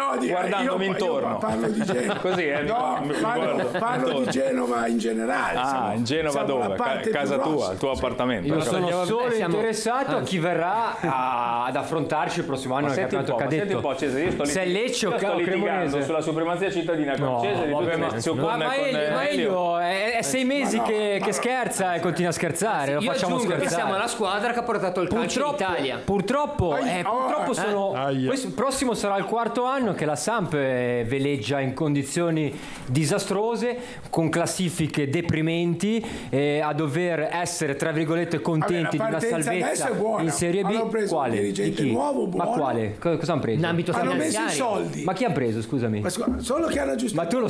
guardandomi intorno. Parlo di Genova. Così, parlo di Genova in generale. In Genova dove? Casa tua, il tuo appartamento. Io sono solo interessato a chi verrà ad affrontarci il prossimo anno nel campionato cadetto. Senti un po', Cesare, io sto Lecce o litigando sulla supremazia cittadina con Cesare. Ma Elio è 6 mesi che scherza e continua a scherzare. Lo facciamo scherzare. Che siamo la squadra che ha portato il calcio in Italia. Purtroppo il prossimo sarà il 4º anno che la Samp veleggia in condizioni disastrose, con classifiche deprimenti, a dover essere tra virgolette contenti di una salvezza in Serie B. Quale? Di chi? Ma quale? Cosa hanno preso? In ambito hanno messo i finanziario. soldi. Ma chi hanno preso, scusami? Solo che hanno giusto. Ma tu lo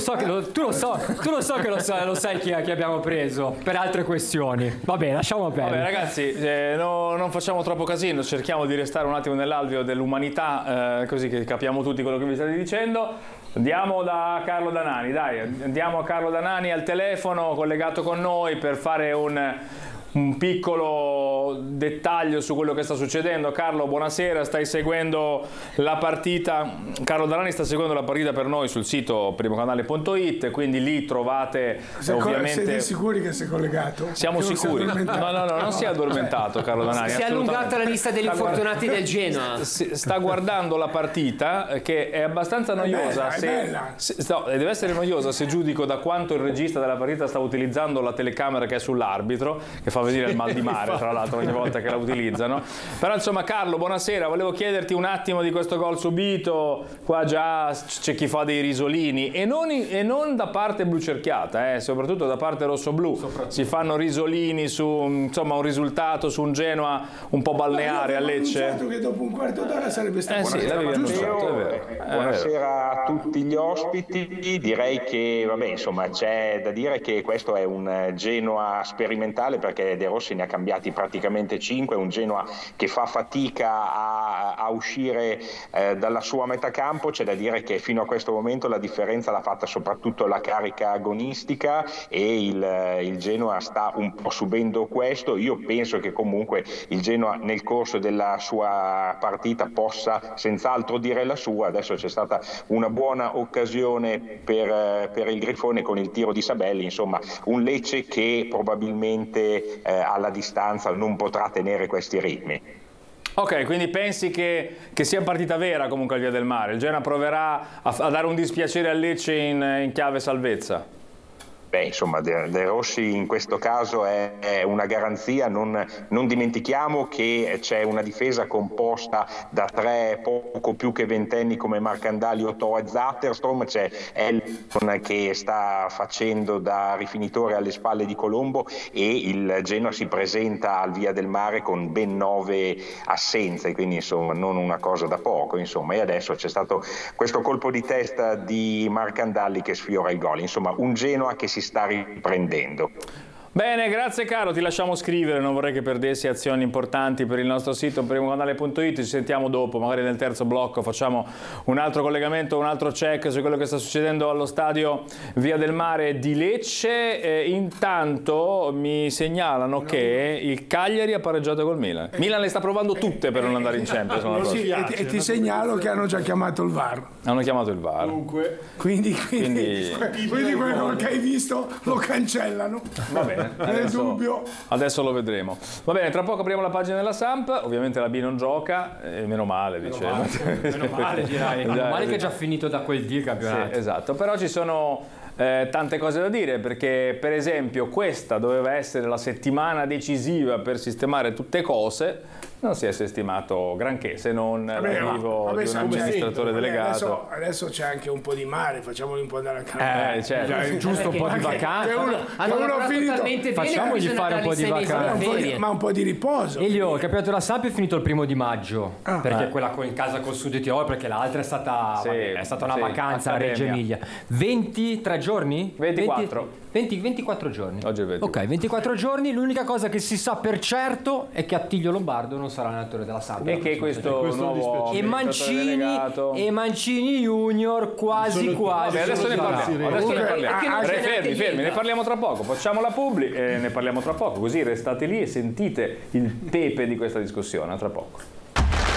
sai chi abbiamo preso per altre questioni. Vabbè, lasciamo perdere. Vabbè ragazzi, non facciamo troppo casino, cerchiamo di restare un attimo nell'alveo dell'umanità, così che capiamo tutti quello che vi state dicendo. Andiamo da Carlo Danani, dai, andiamo a Carlo Danani al telefono, collegato con noi per fare un piccolo dettaglio su quello che sta succedendo. Carlo, buonasera, stai seguendo la partita. Carlo Danani sta seguendo la partita per noi sul sito primocanale.it, quindi lì trovate ovviamente... Siete sicuri che sei collegato? Siamo sicuri. No, non si è addormentato Carlo Danani. Si è allungata la lista degli infortunati del Genoa. Sta guardando la partita, che è abbastanza noiosa. È bella. Deve essere noiosa se giudico da quanto il regista della partita sta utilizzando la telecamera che è sull'arbitro, che fa vedere il mal di mare, tra l'altro, ogni volta che la utilizzano. Però insomma, Carlo, buonasera, volevo chiederti un attimo di questo gol subito. Qua già c'è chi fa dei risolini e non da parte blucerchiata, soprattutto da parte rossoblu. Si fanno risolini su insomma un risultato, su un Genoa un po' balneare a Lecce. Ho che dopo un quarto d'ora sarebbe stato Buonasera a tutti gli ospiti. Direi che vabbè, c'è da dire che questo è un Genoa sperimentale, perché De Rossi ne ha cambiati praticamente 5, un Genoa che fa fatica a uscire dalla sua metà campo. C'è da dire che fino a questo momento la differenza l'ha fatta soprattutto la carica agonistica e il Genoa sta un po' subendo questo. Io penso che comunque il Genoa nel corso della sua partita possa senz'altro dire la sua. Adesso c'è stata una buona occasione per il Grifone con il tiro di Sabelli, insomma un Lecce che probabilmente alla distanza non potrà tenere questi ritmi. Ok, quindi pensi che sia partita vera comunque al Via del Mare? Il Genoa proverà a dare un dispiacere al Lecce in chiave salvezza? Beh, insomma, De Rossi in questo caso è una garanzia. Non dimentichiamo che c'è una difesa composta da 3 poco più che ventenni come Marcandali, Otto e Zatterstrom. C'è Elton che sta facendo da rifinitore alle spalle di Colombo e il Genoa si presenta al Via del Mare con ben 9 assenze, quindi insomma non una cosa da poco, insomma. E adesso c'è stato questo colpo di testa di Marcandali che sfiora il gol. Insomma, un Genoa che si sta riprendendo. Bene, grazie caro, ti lasciamo scrivere, non vorrei che perdessi azioni importanti per il nostro sito primocanale.it. Ci sentiamo dopo, magari nel terzo blocco facciamo un altro collegamento, un altro check su quello che sta succedendo allo stadio Via del Mare di Lecce. Intanto mi segnalano che il Cagliari ha pareggiato col Milan. Milan le sta provando tutte per non andare in Champions. E ti segnalo che hanno già chiamato il VAR. Hanno chiamato il VAR. Quindi quello che hai visto lo cancellano. Va bene. Adesso lo vedremo. Va bene, tra poco apriamo la pagina della Samp. Ovviamente la B non gioca, meno male, diciamo. Meno male che è già finito da quel D il campionato. Sì, esatto, però ci sono tante cose da dire, perché per esempio questa doveva essere la settimana decisiva per sistemare tutte cose. Non si è stimato granché, se non l'arrivo di un amministratore delegato. Adesso c'è anche un po' di mare, facciamoli un po' andare a casa. Certo. È giusto un po' di vacanza. Facciamogli fare un po' di vacanza. Ma un po' di riposo. Elio, il campionato della Samp è finito il 1° di maggio, perché quella in casa col Sud Tirolo, perché l'altra è stata una vacanza a Reggio Emilia. 23 giorni? 24 giorni. Oggi è 20. Ok, 24 giorni. L'unica cosa che si sa per certo è che Attilio Lombardo non sarà allenatore della Samp. E che questo nuovo e Mancini Junior quasi. Adesso ne parliamo. Fermi, ne parliamo tra poco. Facciamo la publi e ne parliamo tra poco. Così restate lì e sentite il pepe di questa discussione. Tra poco.